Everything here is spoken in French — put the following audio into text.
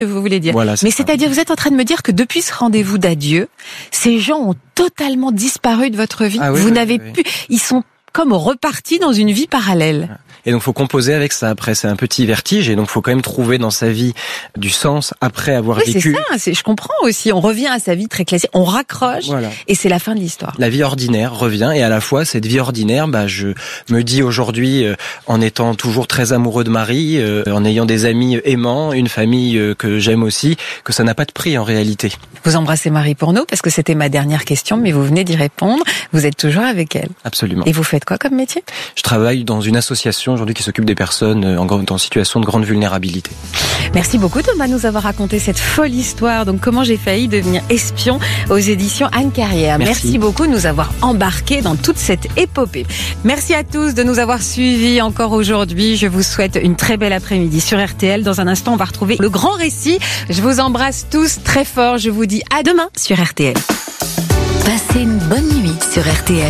vous voulez dire. Voilà, mais c'est-à-dire, vous êtes en train de me dire que depuis ce rendez-vous d'adieu, ces gens ont totalement disparu de votre vie. Ah oui, vous oui, n'avez oui. plus, ils sont comme repartis dans une vie parallèle. Et donc, faut composer avec ça. Après, c'est un petit vertige, et donc, faut quand même trouver dans sa vie du sens après avoir Oui, vécu. c'est ça. Je comprends aussi. On revient à sa vie très classique. On raccroche. Voilà. Et c'est la fin de l'histoire. La vie ordinaire revient, et à la fois cette vie ordinaire, je me dis aujourd'hui, en étant toujours très amoureux de Marie, en ayant des amis aimants, une famille que j'aime aussi, que ça n'a pas de prix en réalité. Vous embrassez Marie pour nous, parce que c'était ma dernière question, mais vous venez d'y répondre. Vous êtes toujours avec elle. Absolument. Et vous faites quoi comme métier? Je travaille dans une association aujourd'hui qui s'occupe des personnes en situation de grande vulnérabilité. Merci beaucoup Thomas de nous avoir raconté cette folle histoire. Donc comment j'ai failli devenir espion aux éditions Anne Carrière. Merci beaucoup de nous avoir embarqués dans toute cette épopée. Merci à tous de nous avoir suivis encore aujourd'hui. Je vous souhaite une très belle après-midi sur RTL. Dans un instant, on va retrouver le grand récit. Je vous embrasse tous très fort. Je vous dis à demain sur RTL. Passez une bonne nuit sur RTL.